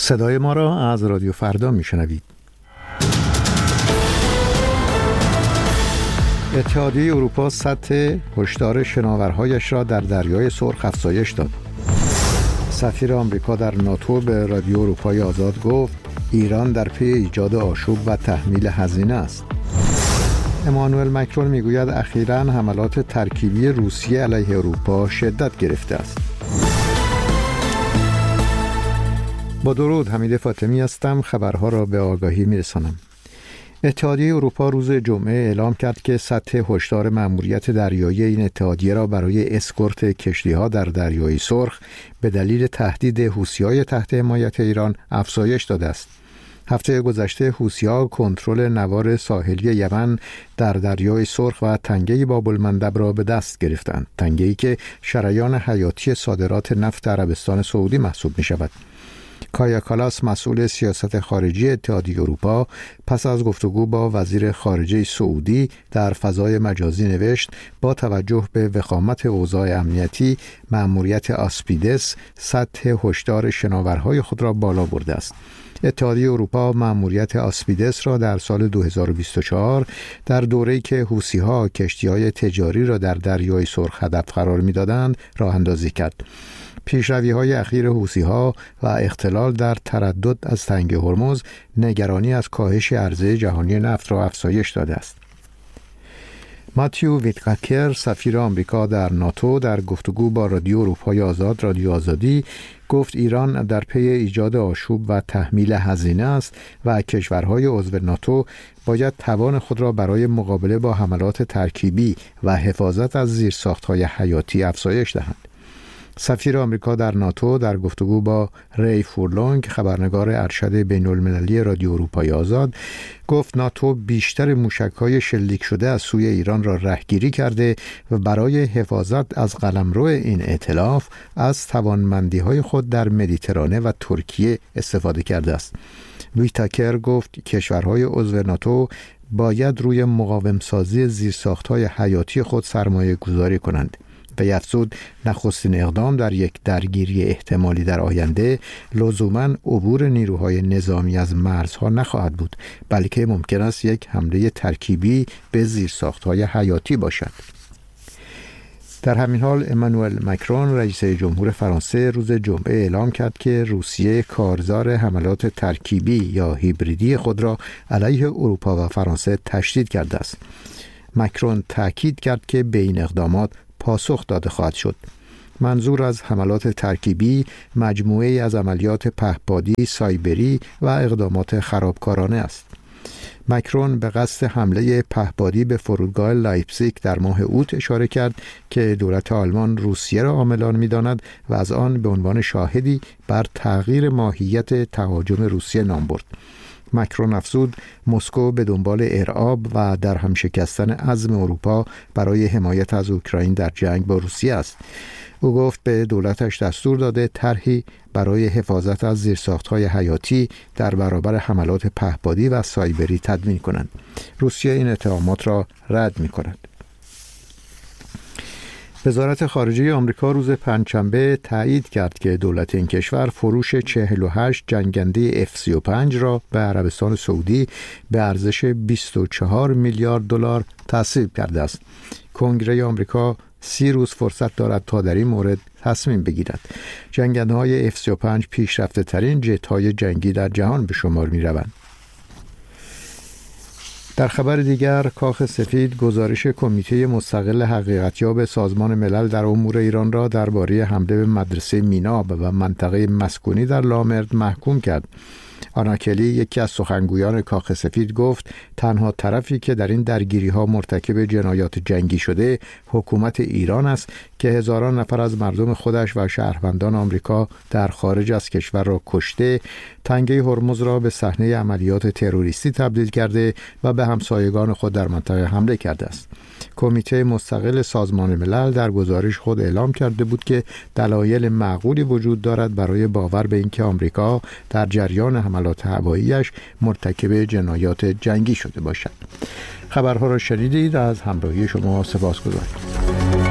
صدای ما را از رادیو فردا میشنوید. اتحادیه اروپا سطح هشدار شناورهایش را در دریای سرخ افزایش داد. سفیر آمریکا در ناتو به رادیو اروپای آزاد گفت ایران در پی ایجاد آشوب و تحمیل هزینه است. امانوئل مکرون میگوید اخیراً حملات ترکیبی روسیه علیه اروپا شدت گرفته است. با درود، حمید فاطمی هستم. خبرها را به آگاهی میرسانم. اتحادیه اروپا روز جمعه اعلام کرد که سطح هشدار مأموریت دریایی این اتحادیه را برای اسکورت کشتی‌ها در دریای سرخ به دلیل تهدید حوثی‌های تحت حمایت ایران افزایش داده است. هفته گذشته حوثی‌ها کنترل نوار ساحلی یمن در دریای سرخ و تنگه باب‌المندب را به دست گرفتند، تنگه‌ای که شریان حیاتی صادرات نفت عربستان سعودی محسوب می‌شود. کایا کالاس، مسئول سیاست خارجی اتحادیه اروپا، پس از گفتگو با وزیر خارجه سعودی در فضای مجازی نوشت با توجه به وخامت اوضاع امنیتی، مأموریت آسپیدس سطح هشدار شناورهای خود را بالا برده است. اتحادیه اروپا مأموریت آسپیدس را در سال 2024 در دوره‌ای که حوثی‌ها کشتی‌های تجاری را در دریای سرخ هدف قرار می‌دادند راه اندازی کرد. پیشروی‌های اخیر حوثی‌ها و اختلال در تردد از تنگه هرمز نگرانی از کاهش عرضه جهانی نفت را افزایش داده است. ماتیو ویتکاکر، سفیر آمریکا در ناتو، در گفتگو با رادیو اروپای آزاد رادیو آزادی گفت ایران در پی ایجاد آشوب و تحمیل هزینه است و کشورهای عضو ناتو باید توان خود را برای مقابله با حملات ترکیبی و حفاظت از زیرساخت‌های حیاتی افزایش دهند. سفیر آمریکا در ناتو در گفتگو با ری فورلونگ، خبرنگار ارشد بین‌المللی رادیو اروپای آزاد، گفت ناتو بیشتر موشک‌های شلیک شده از سوی ایران را رهگیری کرده و برای حفاظت از قلمرو این ائتلاف از توانمندی‌های خود در مدیترانه و ترکیه استفاده کرده است. ویتاکر گفت کشورهای عضو ناتو باید روی مقاوم‌سازی زیرساخت‌های حیاتی خود سرمایه گذاری کنند و افزود نخستین اقدام در یک درگیری احتمالی در آینده لزوماً عبور نیروهای نظامی از مرزها نخواهد بود، بلکه ممکن است یک حمله ترکیبی به زیرساخت‌های حیاتی باشد. در همین حال امانوئل مکرون، رئیس جمهور فرانسه، روز جمعه اعلام کرد که روسیه کارزار حملات ترکیبی یا هیبریدی خود را علیه اروپا و فرانسه تشدید کرده است. مکرون تأکید کرد که به این اقدامات پاسخ داده خواهد شد. منظور از حملات ترکیبی مجموعه‌ای از عملیات پهپادی، سایبری و اقدامات خرابکارانه است. مکرون به قصد حمله پهپادی به فرودگاه لایپزیگ در ماه اوت اشاره کرد که دولت آلمان روسیه را عاملان می‌داند و از آن به عنوان شاهدی بر تغییر ماهیت تهاجم روسیه نام برد. مکرون افزود مسکو به دنبال ارعاب و در هم شکستن عزم اروپا برای حمایت از اوکراین در جنگ با روسیه است. او گفت به دولتش دستور داده طرحی برای حفاظت از زیرساخت‌های حیاتی در برابر حملات پهپادی و سایبری تدوین کنند. روسیه این اتهامات را رد می‌کند. وزارت خارجه آمریکا روز پنجشنبه تایید کرد که دولت این کشور فروش 48 جنگنده F-35 را به عربستان سعودی به ارزش 24 میلیارد دلار تسهیل کرده است. کنگره آمریکا 30 روز فرصت دارد تا در این مورد تصمیم بگیرد. جنگنده‌های F-35 پیشرفته ترین جت‌های جنگی در جهان به شمار می‌روند. در خبر دیگر، کاخ سفید گزارش کمیته مستقل حقیقتیاب سازمان ملل در امور ایران را درباره حمله به مدرسه میناب و منطقه مسکونی در لامرد محکوم کرد. آنا کلی، یکی از سخنگویان کاخ سفید، گفت تنها طرفی که در این درگیری‌ها مرتکب جنایات جنگی شده حکومت ایران است که هزاران نفر از مردم خودش و شهروندان آمریکا در خارج از کشور را کشته، تنگه هرمز را به صحنه عملیات تروریستی تبدیل کرده و به همسایگان خود در منطقه حمله کرده است. کمیته مستقل سازمان ملل در گزارش خود اعلام کرده بود که دلایل معقولی وجود دارد برای باور به اینکه آمریکا در جریان حملات هوایی‌اش مرتکب جنایات جنگی شده باشد. خبرها را شنیدید. از همراهی شما سپاسگزارم.